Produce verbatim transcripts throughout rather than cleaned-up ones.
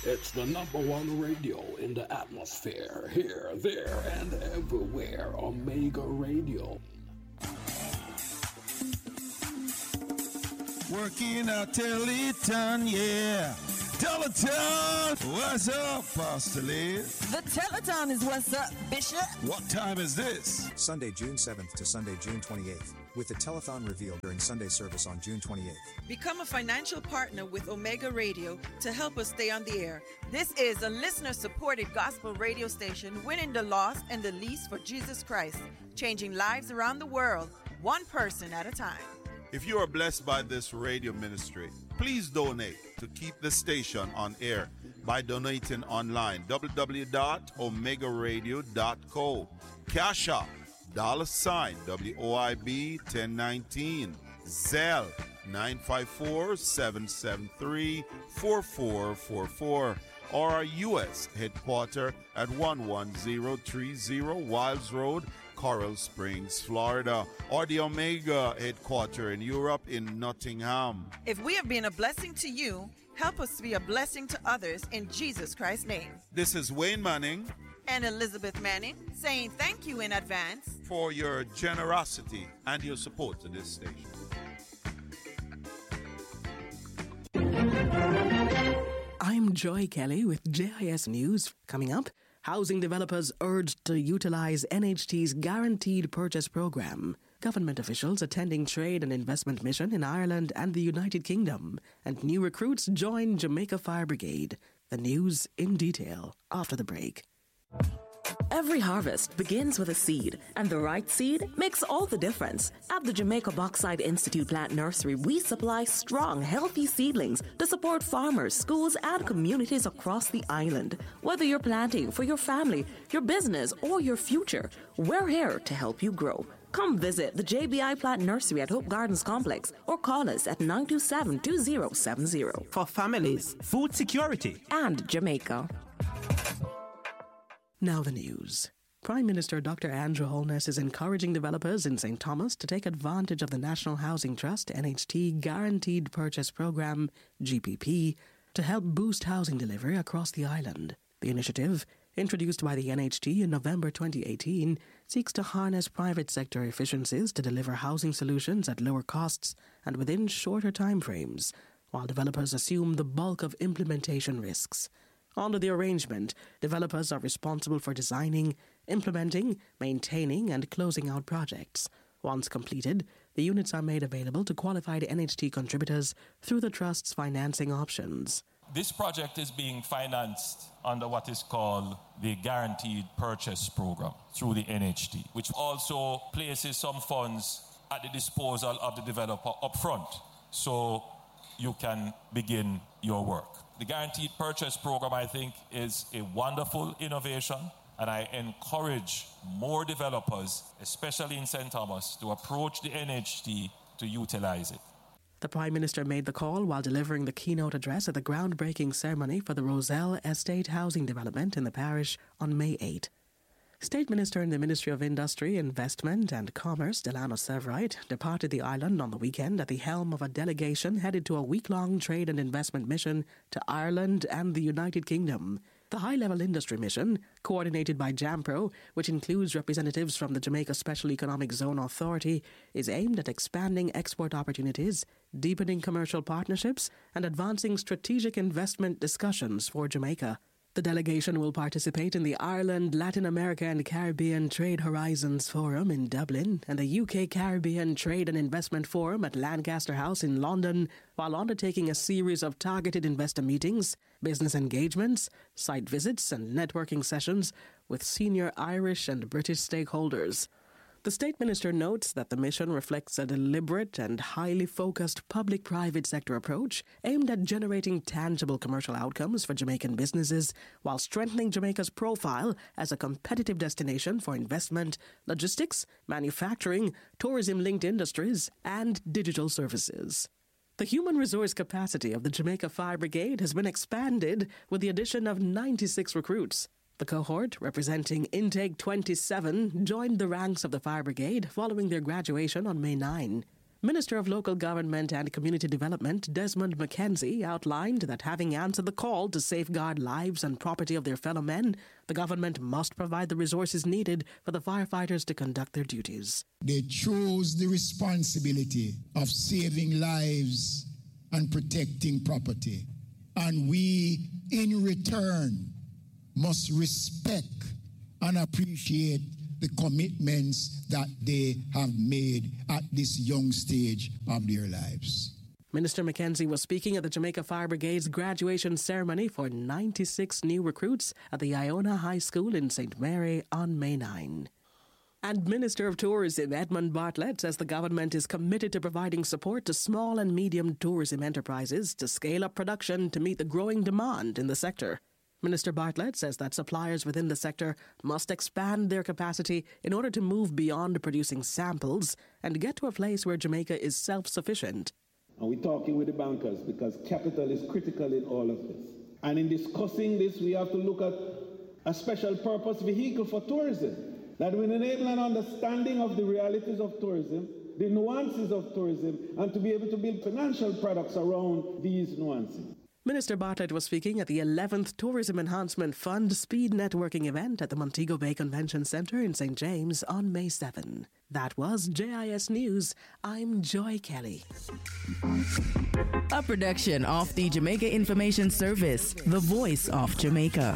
It's the number one radio in the atmosphere. Here, there, and everywhere. Omega Radio. Working out Telethon, yeah. Telethon! What's up, Pastor Liz? The Telethon is what's up, Bishop. What time is this? Sunday, June seventh to Sunday, June twenty-eighth. With the Telethon revealed during Sunday service on June twenty-eighth. Become a financial partner with Omega Radio to help us stay on the air. This is a listener-supported gospel radio station winning the lost and the least for Jesus Christ, changing lives around the world, one person at a time. If you are blessed by this radio ministry, please donate to keep the station on air by donating online. w w w dot omega radio dot co. Cash App, dollar sign, W O I B ten nineteen. Zelle, nine five four, seven seven three, four four four four. Or our U S headquarters at one one zero three zero Wilds Road, Coral Springs, Florida, or the Omega headquarters in Europe in Nottingham. If we have been a blessing to you, help us to be a blessing to others in Jesus Christ's name. This is Wayne Manning and Elizabeth Manning saying thank you in advance for your generosity and your support to this station. I'm Joy Kelly with J I S News. Coming up, housing developers urged to utilize N H T's Guaranteed Purchase Program. Government officials attending trade and investment mission in Ireland and the United Kingdom. And new recruits join Jamaica Fire Brigade. The news in detail after the break. Every harvest begins with a seed, and the right seed makes all the difference. At the Jamaica Bauxite Institute Plant Nursery, we supply strong, healthy seedlings to support farmers, schools, and communities across the island. Whether you're planting for your family, your business, or your future, we're here to help you grow. Come visit the J B I Plant Nursery at Hope Gardens Complex or call us at nine two seven, two zero seven zero. For families, food security, and Jamaica. Now the news. Prime Minister Doctor Andrew Holness is encouraging developers in Saint Thomas to take advantage of the National Housing Trust N H T Guaranteed Purchase Program, G P P, to help boost housing delivery across the island. The initiative, introduced by the N H T in November twenty eighteen, seeks to harness private sector efficiencies to deliver housing solutions at lower costs and within shorter timeframes, while developers assume the bulk of implementation risks. Under the arrangement, developers are responsible for designing, implementing, maintaining, and closing out projects. Once completed, the units are made available to qualified N H T contributors through the Trust's financing options. This project is being financed under what is called the Guaranteed Purchase Program through the N H T, which also places some funds at the disposal of the developer up front, so you can begin your work. The Guaranteed Purchase Program, I think, is a wonderful innovation, and I encourage more developers, especially in Saint Thomas, to approach the N H T to utilize it. The Prime Minister made the call while delivering the keynote address at the groundbreaking ceremony for the Roselle Estate housing development in the parish on May eighth. State Minister in the Ministry of Industry, Investment and Commerce, Delano Severite, departed the island on the weekend at the helm of a delegation headed to a week-long trade and investment mission to Ireland and the United Kingdom. The high-level industry mission, coordinated by JAMPRO, which includes representatives from the Jamaica Special Economic Zone Authority, is aimed at expanding export opportunities, deepening commercial partnerships, and advancing strategic investment discussions for Jamaica. The delegation will participate in the Ireland, Latin America and Caribbean Trade Horizons Forum in Dublin and the U K Caribbean Trade and Investment Forum at Lancaster House in London, while undertaking a series of targeted investor meetings, business engagements, site visits and networking sessions with senior Irish and British stakeholders. The State Minister notes that the mission reflects a deliberate and highly focused public-private sector approach aimed at generating tangible commercial outcomes for Jamaican businesses while strengthening Jamaica's profile as a competitive destination for investment, logistics, manufacturing, tourism-linked industries, and digital services. The human resource capacity of the Jamaica Fire Brigade has been expanded with the addition of ninety-six recruits. The cohort, representing Intake twenty-seven, joined the ranks of the Fire Brigade following their graduation on May ninth. Minister of Local Government and Community Development Desmond McKenzie outlined that having answered the call to safeguard lives and property of their fellow men, the government must provide the resources needed for the firefighters to conduct their duties. They chose the responsibility of saving lives and protecting property. And we, in return, must respect and appreciate the commitments that they have made at this young stage of their lives. Minister McKenzie was speaking at the Jamaica Fire Brigade's graduation ceremony for ninety-six new recruits at the Iona High School in Saint Mary on May ninth. And Minister of Tourism Edmund Bartlett says the government is committed to providing support to small and medium tourism enterprises to scale up production to meet the growing demand in the sector. Minister Bartlett says that suppliers within the sector must expand their capacity in order to move beyond producing samples and get to a place where Jamaica is self-sufficient. And we're talking with the bankers because capital is critical in all of this. And in discussing this, we have to look at a special purpose vehicle for tourism that will enable an understanding of the realities of tourism, the nuances of tourism, and to be able to build financial products around these nuances. Minister Bartlett was speaking at the eleventh Tourism Enhancement Fund Speed Networking event at the Montego Bay Convention Centre in Saint James on May seventh. That was J I S News. I'm Joy Kelly. A production of the Jamaica Information Service, the voice of Jamaica.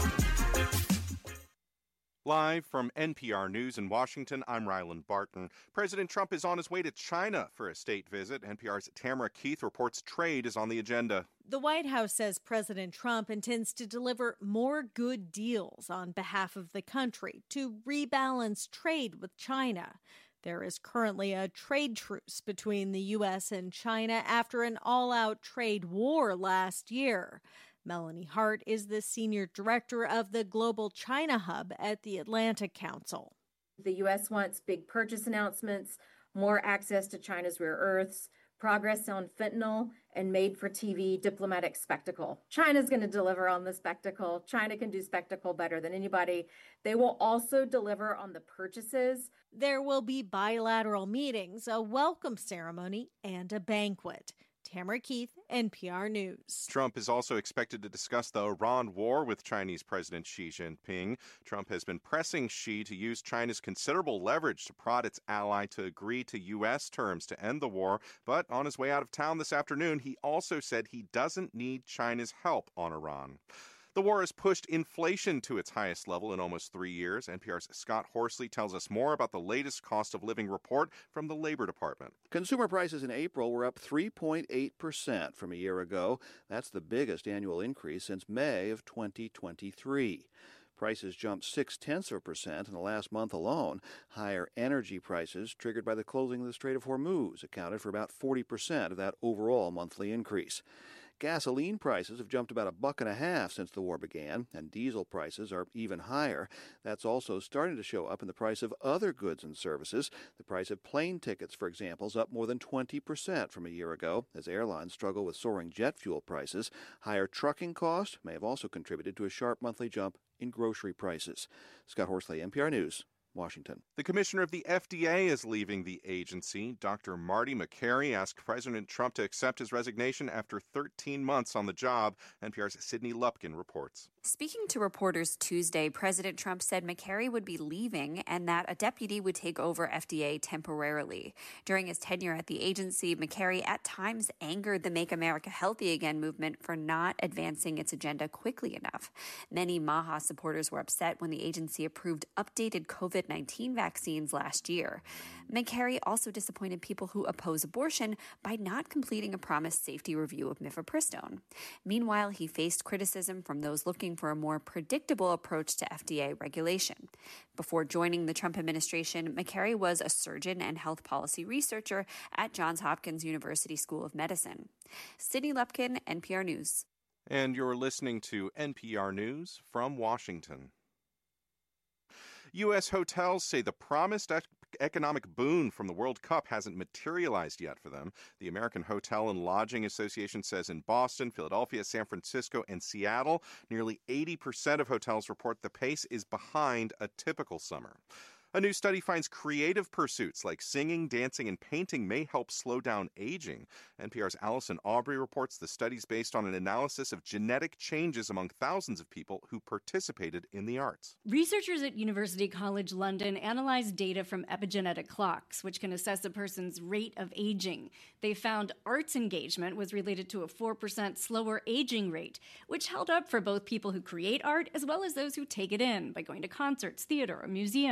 Live from N P R News in Washington, I'm Ryland Barton. President Trump is on his way to China for a state visit. N P R's Tamara Keith reports trade is on the agenda. The White House says President Trump intends to deliver more good deals on behalf of the country to rebalance trade with China. There is currently a trade truce between the U S and China after an all-out trade war last year. Melanie Hart is the senior director of the Global China Hub at the Atlantic Council. The U S wants big purchase announcements, more access to China's rare earths, progress on fentanyl, and made-for-T V diplomatic spectacle. China's going to deliver on the spectacle. China can do spectacle better than anybody. They will also deliver on the purchases. There will be bilateral meetings, a welcome ceremony, and a banquet. Tamara Keith, N P R News. Trump is also expected to discuss the Iran war with Chinese President Xi Jinping. Trump has been pressing Xi to use China's considerable leverage to prod its ally to agree to U S terms to end the war. But on his way out of town this afternoon, he also said he doesn't need China's help on Iran. The war has pushed inflation to its highest level in almost three years. N P R's Scott Horsley tells us more about the latest cost of living report from the Labor Department. Consumer prices in April were up three point eight percent from a year ago. That's the biggest annual increase since May of twenty twenty-three. Prices jumped six-tenths of a percent in the last month alone. Higher energy prices, triggered by the closing of the Strait of Hormuz, accounted for about forty percent of that overall monthly increase. Gasoline prices have jumped about a buck and a half since the war began, and diesel prices are even higher. That's also starting to show up in the price of other goods and services. The price of plane tickets, for example, is up more than twenty percent from a year ago, as airlines struggle with soaring jet fuel prices. Higher trucking costs may have also contributed to a sharp monthly jump in grocery prices. Scott Horsley, N P R News, Washington. The commissioner of the F D A is leaving the agency. Doctor Marty Makary asked President Trump to accept his resignation after thirteen months on the job. N P R's Sydney Lupkin reports. Speaking to reporters Tuesday, President Trump said Makary would be leaving and that a deputy would take over F D A temporarily. During his tenure at the agency, Makary at times angered the Make America Healthy Again movement for not advancing its agenda quickly enough. Many MAHA supporters were upset when the agency approved updated COVID nineteen vaccines last year. Makary also disappointed people who oppose abortion by not completing a promised safety review of mifepristone. Meanwhile, he faced criticism from those looking for a more predictable approach to F D A regulation. Before joining the Trump administration, Makary was a surgeon and health policy researcher at Johns Hopkins University School of Medicine. Sydney Lupkin, N P R News. And you're listening to N P R News from Washington. U S hotels say the promised economic boon from the World Cup hasn't materialized yet for them. The American Hotel and Lodging Association says in Boston, Philadelphia, San Francisco, and Seattle, nearly eighty percent of hotels report the pace is behind a typical summer. A new study finds creative pursuits like singing, dancing, and painting may help slow down aging. N P R's Allison Aubrey reports the study's based on an analysis of genetic changes among thousands of people who participated in the arts. Researchers at University College London analyzed data from epigenetic clocks, which can assess a person's rate of aging. They found arts engagement was related to a four percent slower aging rate, which held up for both people who create art as well as those who take it in by going to concerts, theater, or museums.